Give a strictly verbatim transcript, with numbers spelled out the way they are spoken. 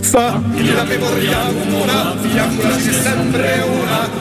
Fa la memoria una, fiamma c'è sempre una.